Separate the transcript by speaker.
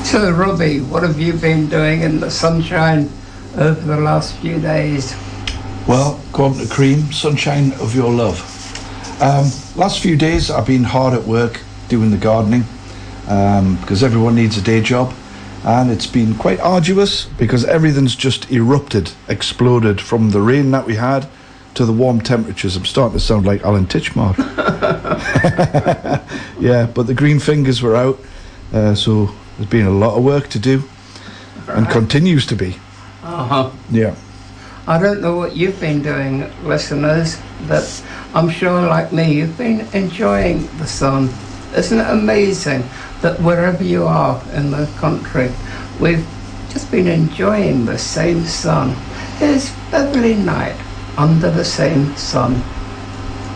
Speaker 1: So, Robbie, what have you been doing in the sunshine over the last few days?
Speaker 2: Well, according to Cream, sunshine of your love. Last few days I've been hard at work doing the gardening because everyone needs a day job, and it's been quite arduous because everything's just erupted, exploded from the rain that we had to the warm temperatures. I'm starting to sound like Alan Titchmarsh. Yeah, but the green fingers were out, so there's been a lot of work to do, and continues to be. Yeah.
Speaker 1: I don't know what you've been doing, listeners, but I'm sure, like me, you've been enjoying the sun. Isn't it amazing that wherever you are in the country, we've just been enjoying the same sun? It's Beverley night under the same sun.